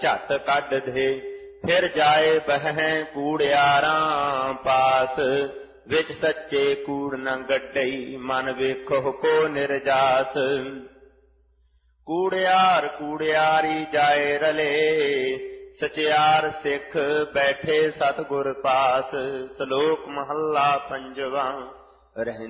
ਝੱਟ ਕੱਢ ਦੇ। ਫਿਰ ਜਾਏ ਬਹਿ ਕੂੜਿਆਰਾਂ ਪਾਸ, ਵਿੱਚ ਸੱਚੇ ਕੂੜ ਨ ਗੱਡਈ, ਮਨ ਵੇਖੋ ਕੋ ਨਿਰਜਾਸ। ਕੂੜਿਆਰ ਕੂੜਿਆਰੀ ਜਾਏ ਰਲੇ, ਸਚਿਆਰ ਸਿੱਖ ਬੈਠੇ ਸਤਿਗੁਰ ਪਾਸ। ਸ਼ਲੋਕ ਮਹੱਲਾ ਪੰਜਵਾਂ।